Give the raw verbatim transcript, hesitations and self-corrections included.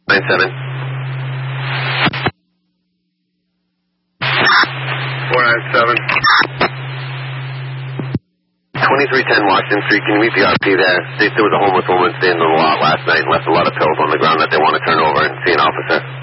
nine seven. four nine seven. twenty-three ten Washington Street. Can you meet the R P there? There was a homeless woman staying in the lot last night and left a lot of pills on the ground that they want to turn over and see an officer.